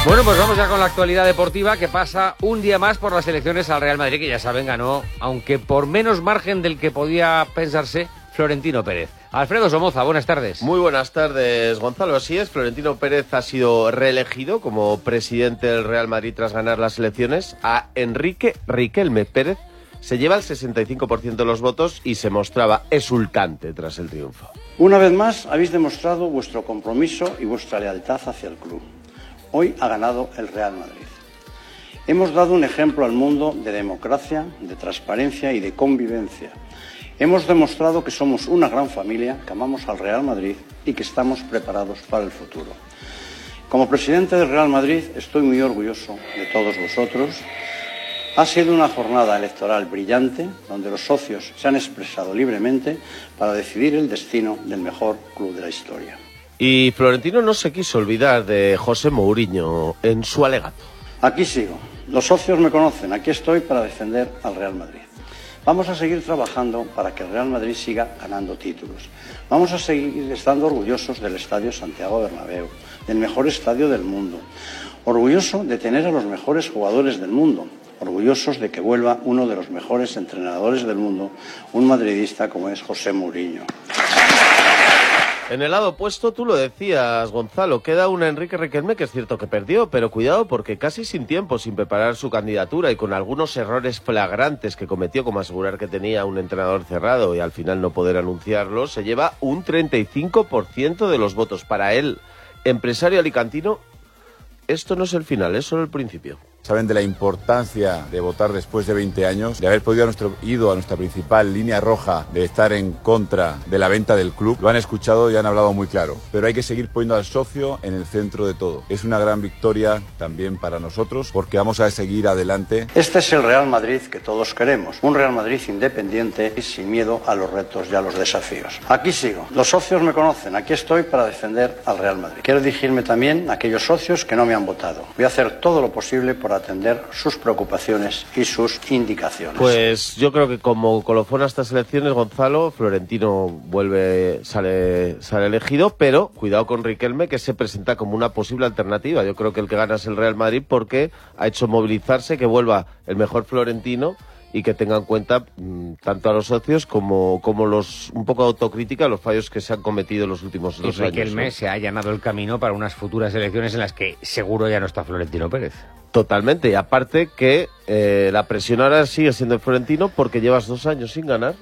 Bueno, pues vamos ya con la actualidad deportiva, que pasa un día más por las elecciones al Real Madrid, que ya saben, ganó, aunque por menos margen del que podía pensarse, Florentino Pérez. Alfredo Somoza, buenas tardes. Muy buenas tardes, Gonzalo. Así es, Florentino Pérez ha sido reelegido como presidente del Real Madrid tras ganar las elecciones. A Enrique Riquelme Pérez se lleva el 65% de los votos y se mostraba exultante tras el triunfo. Una vez más habéis demostrado vuestro compromiso y vuestra lealtad hacia el club. Hoy ha ganado el Real Madrid. Hemos dado un ejemplo al mundo de democracia, de transparencia y de convivencia. Hemos demostrado que somos una gran familia, que amamos al Real Madrid y que estamos preparados para el futuro. Como presidente del Real Madrid estoy muy orgulloso de todos vosotros. Ha sido una jornada electoral brillante, donde los socios se han expresado libremente para decidir el destino del mejor club de la historia. Y Florentino no se quiso olvidar de José Mourinho en su alegato. Aquí sigo. Los socios me conocen. Aquí estoy para defender al Real Madrid. Vamos a seguir trabajando para que el Real Madrid siga ganando títulos. Vamos a seguir estando orgullosos del Estadio Santiago Bernabéu, del mejor estadio del mundo. Orgulloso de tener a los mejores jugadores del mundo. Orgullosos de que vuelva uno de los mejores entrenadores del mundo, un madridista como es José Mourinho. En el lado opuesto, tú lo decías, Gonzalo, queda un Enrique Riquelme que es cierto que perdió, pero cuidado porque casi sin tiempo, sin preparar su candidatura y con algunos errores flagrantes que cometió, como asegurar que tenía un entrenador cerrado y al final no poder anunciarlo, se lleva un 35% de los votos. Para él, empresario alicantino, esto no es el final, es solo el principio. Saben de la importancia de votar después de 20 años, de haber podido ido a nuestra principal línea roja, de estar en contra de la venta del club. Lo han escuchado y han hablado muy claro. Pero hay que seguir poniendo al socio en el centro de todo. Es una gran victoria también para nosotros porque vamos a seguir adelante. Este es el Real Madrid que todos queremos. Un Real Madrid independiente y sin miedo a los retos y a los desafíos. Aquí sigo. Los socios me conocen. Aquí estoy para defender al Real Madrid. Quiero dirigirme también a aquellos socios que no me han votado. Voy a hacer todo lo posible por atender sus preocupaciones y sus indicaciones. Pues yo creo que como colofón a estas elecciones, Gonzalo, Florentino sale elegido, pero cuidado con Riquelme, que se presenta como una posible alternativa. Yo creo que el que gana es el Real Madrid porque ha hecho movilizarse, que vuelva el mejor Florentino y que tenga en cuenta tanto a los socios como los un poco de autocrítica, los fallos que se han cometido en los últimos 2 años. Riquelme se ha allanado el camino para unas futuras elecciones en las que seguro ya no está Florentino Pérez. Totalmente, y aparte que la presión ahora sigue siendo el Florentino porque llevas 2 años sin ganar,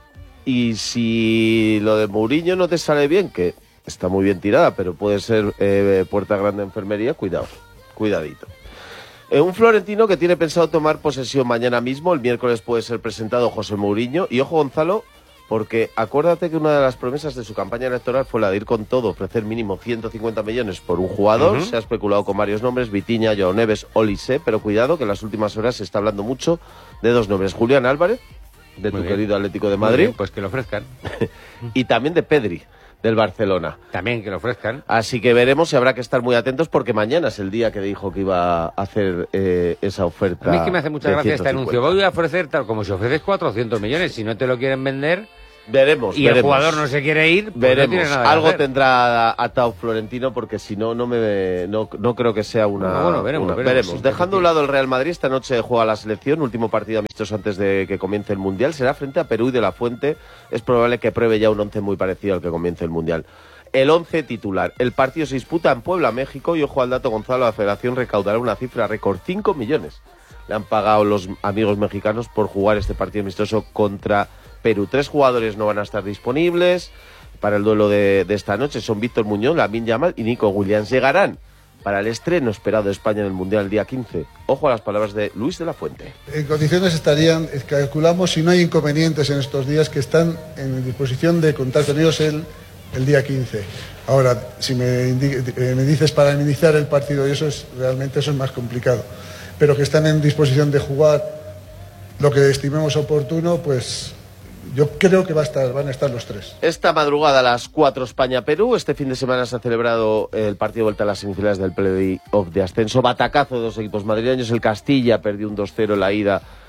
y si lo de Mourinho no te sale bien, que está muy bien tirada, pero puede ser puerta grande de enfermería, cuidadito. Un Florentino que tiene pensado tomar posesión mañana mismo, el miércoles puede ser presentado José Mourinho, y ojo, Gonzalo, porque acuérdate que una de las promesas de su campaña electoral fue la de ir con todo, ofrecer mínimo 150 millones por un jugador. Se ha especulado con varios nombres, Vitinha, Joao Neves, Olise, pero cuidado que en las últimas horas se está hablando mucho de 2 nombres, Julián Álvarez, de tu querido Atlético de Madrid. Bien, pues que lo ofrezcan. Y también de Pedri, del Barcelona. También que lo ofrezcan. Así que veremos y habrá que estar muy atentos porque mañana es el día que dijo que iba a hacer esa oferta. A mí es que me hace mucha gracia este anuncio. Voy a ofrecer tal como si ofreces 400 millones. Si no te lo quieren vender... Veremos. El jugador no se quiere ir, pues veremos. No tiene nada que algo hacer. Tendrá atado Florentino porque si no, no creo que sea una... Bueno, veremos. Dejando a un lado el Real Madrid, esta noche juega la selección, último partido amistoso antes de que comience el Mundial, será frente a Perú y De La Fuente. Es probable que pruebe ya un 11 muy parecido al que comience el Mundial. El 11 titular. El partido se disputa en Puebla, México, y ojo al dato, Gonzalo, la federación recaudará una cifra récord, 5 millones. Le han pagado los amigos mexicanos por jugar este partido amistoso contra Perú. 3 jugadores no van a estar disponibles para el duelo de esta noche. Son Víctor Muñoz, Lamine Yamal y Nico Williams. Llegarán para el estreno esperado de España en el Mundial el día 15. Ojo a las palabras de Luis de la Fuente. En condiciones estarían, calculamos, si no hay inconvenientes en estos días, que están en disposición de contar con ellos el día 15. Ahora, si me dices para iniciar el partido, y realmente eso es más complicado, pero que están en disposición de jugar lo que estimemos oportuno, pues yo creo que van a estar los 3. Esta madrugada a las 4 España-Perú. Este fin de semana se ha celebrado el partido de vuelta a las semifinales del play-off de ascenso. Batacazo de 2 equipos madrileños. El Castilla perdió un 2-0 en la ida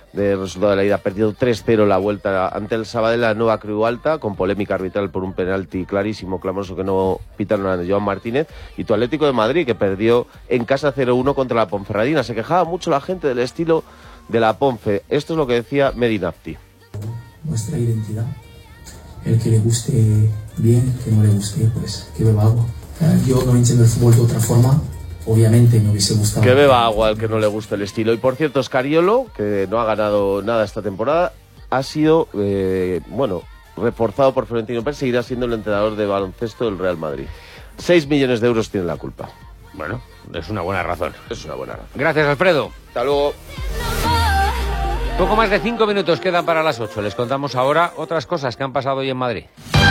del resultado de la ida. Ha perdido 3-0 la vuelta ante el Sabadell, la nueva Creu Alta, con polémica arbitral por un penalti clarísimo, clamoroso, que no pitaron a Joan Martínez. Y tu Atlético de Madrid, que perdió en casa 0-1 contra la Ponferradina. Se quejaba mucho la gente del estilo de la Ponfe. Esto es lo que decía Medinafti. Nuestra identidad, el que le guste bien, el que no le guste, pues que beba agua. Yo no entiendo el fútbol de otra forma. Obviamente me hubiese gustado. Que beba agua al que no le gusta el estilo. Y por cierto, Scariolo, que no ha ganado nada esta temporada, ha sido, reforzado por Florentino Pérez, seguirá siendo el entrenador de baloncesto del Real Madrid. 6 millones de euros tiene la culpa. Bueno, es una buena razón. Es una buena razón. Gracias, Alfredo. Hasta luego. Poco más de 5 minutos quedan para las 8. Les contamos ahora otras cosas que han pasado hoy en Madrid.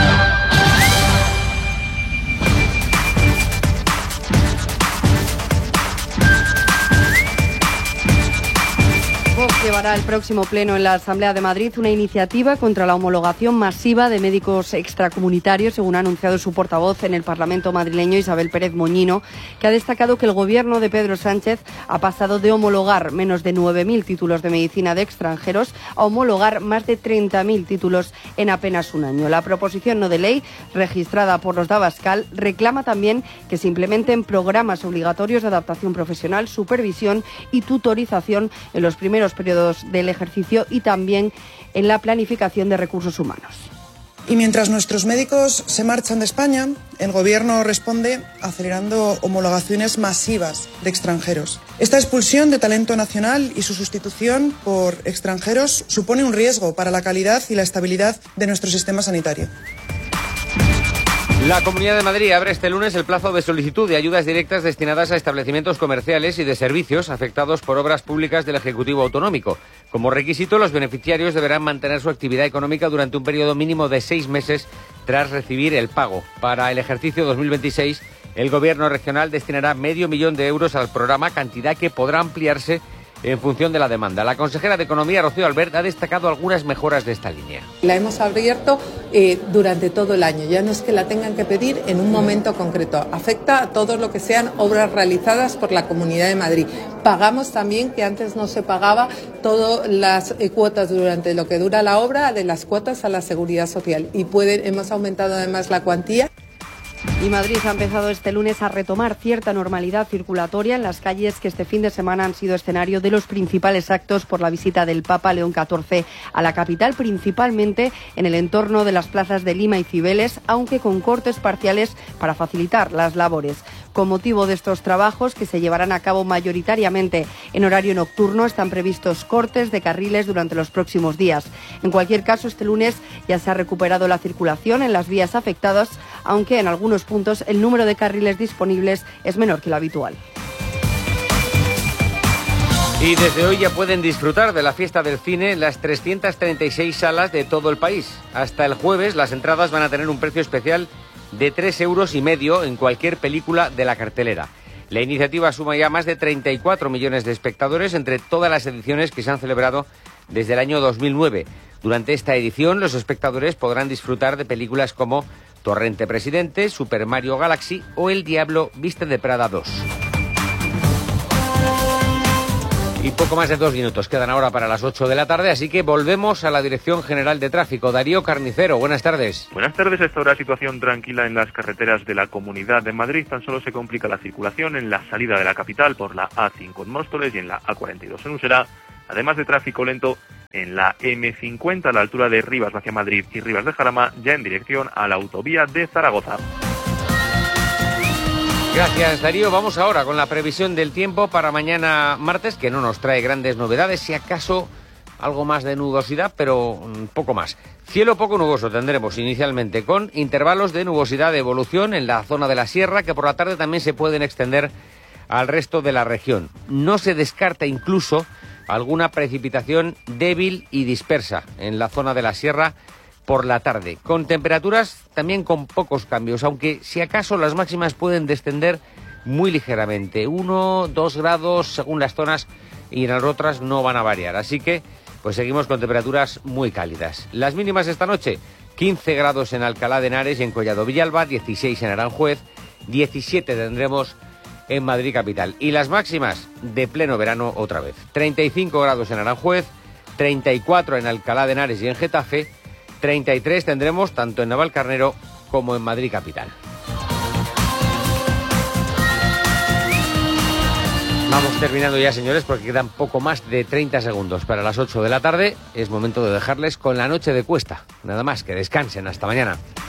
Vox llevará el próximo pleno en la Asamblea de Madrid una iniciativa contra la homologación masiva de médicos extracomunitarios, según ha anunciado su portavoz en el Parlamento madrileño, Isabel Pérez Moñino, que ha destacado que el gobierno de Pedro Sánchez ha pasado de homologar menos de 9.000 títulos de medicina de extranjeros a homologar más de 30.000 títulos en apenas un año. La proposición no de ley, registrada por los d'Abascal, reclama también que se implementen programas obligatorios de adaptación profesional, supervisión y tutorización en los primeros periodos del ejercicio y también en la planificación de recursos humanos. Y mientras nuestros médicos se marchan de España, el Gobierno responde acelerando homologaciones masivas de extranjeros. Esta expulsión de talento nacional y su sustitución por extranjeros supone un riesgo para la calidad y la estabilidad de nuestro sistema sanitario. La Comunidad de Madrid abre este lunes el plazo de solicitud de ayudas directas destinadas a establecimientos comerciales y de servicios afectados por obras públicas del Ejecutivo Autonómico. Como requisito, los beneficiarios deberán mantener su actividad económica durante un periodo mínimo de 6 meses tras recibir el pago. Para el ejercicio 2026, el Gobierno regional destinará €500.000 al programa, cantidad que podrá ampliarse en función de la demanda. La consejera de Economía, Rocío Albert, ha destacado algunas mejoras de esta línea. La hemos abierto durante todo el año, ya no es que la tengan que pedir en un momento concreto. Afecta a todo lo que sean obras realizadas por la Comunidad de Madrid. Pagamos también, que antes no se pagaba, todas las cuotas durante lo que dura la obra, de las cuotas a la Seguridad Social. Y hemos aumentado además la cuantía. Y Madrid ha empezado este lunes a retomar cierta normalidad circulatoria en las calles que este fin de semana han sido escenario de los principales actos por la visita del Papa León XIV a la capital, principalmente en el entorno de las plazas de Lima y Cibeles, aunque con cortes parciales para facilitar las labores. Con motivo de estos trabajos, que se llevarán a cabo mayoritariamente en horario nocturno, están previstos cortes de carriles durante los próximos días. En cualquier caso, este lunes ya se ha recuperado la circulación en las vías afectadas, aunque en algunos puntos el número de carriles disponibles es menor que lo habitual. Y desde hoy ya pueden disfrutar de la fiesta del cine en las 336 salas de todo el país. Hasta el jueves las entradas van a tener un precio especial de €3,50 en cualquier película de la cartelera. La iniciativa suma ya más de 34 millones de espectadores entre todas las ediciones que se han celebrado desde el año 2009. Durante esta edición, los espectadores podrán disfrutar de películas como Torrente Presidente, Super Mario Galaxy o El Diablo Viste de Prada 2. Y poco más de 2 minutos quedan ahora para las 8 de la tarde, así que volvemos a la Dirección General de Tráfico. Darío Carnicero, buenas tardes. Buenas tardes. A esta hora situación tranquila en las carreteras de la Comunidad de Madrid. Tan solo se complica la circulación en la salida de la capital por la A5 en Móstoles y en la A42 en Usera, además de tráfico lento en la M50 a la altura de Rivas hacia Madrid y Rivas de Jarama, ya en dirección a la autovía de Zaragoza. Gracias, Darío. Vamos ahora con la previsión del tiempo para mañana martes, que no nos trae grandes novedades, si acaso algo más de nubosidad, pero poco más. Cielo poco nuboso tendremos inicialmente, con intervalos de nubosidad de evolución en la zona de la sierra, que por la tarde también se pueden extender al resto de la región. No se descarta incluso alguna precipitación débil y dispersa en la zona de la sierra por la tarde, con temperaturas también con pocos cambios, aunque si acaso las máximas pueden descender muy ligeramente, 1-2 grados según las zonas, y en las otras no van a variar, así que pues seguimos con temperaturas muy cálidas. Las mínimas esta noche, 15 grados en Alcalá de Henares y en Collado Villalba, 16 en Aranjuez, 17 tendremos en Madrid capital, y las máximas de pleno verano otra vez, 35 grados en Aranjuez, 34 en Alcalá de Henares y en Getafe, 33 tendremos tanto en Navalcarnero como en Madrid capital. Vamos terminando ya, señores, porque quedan poco más de 30 segundos para las 8 de la tarde. Es momento de dejarles con la noche de Cuesta. Nada más, que descansen. Hasta mañana.